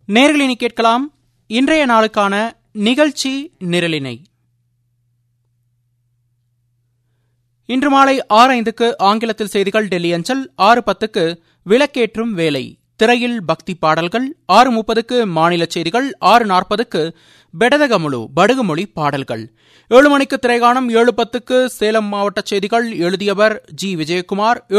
நேயர்களினி கேட்கலாம் இன்றைய நாளுக்கான நிகழ்ச்சி நிரலினை. இன்று மாலை 6:05 ஆங்கிலத்தில் செய்திகள் டெல்லி அஞ்சல், 6:10 விளக்கேற்றும் வேலை, திரையில் பக்தி பாடல்கள், 6:30 மாநில செய்திகள், 6:40 பெடதகமுழு படுகுமொழி பாடல்கள், 7 மணிக்கு திரைகாணம், 7:10 சேலம் மாவட்ட செய்திகள் எழுதியவர் ஜி. விஜயகுமார்,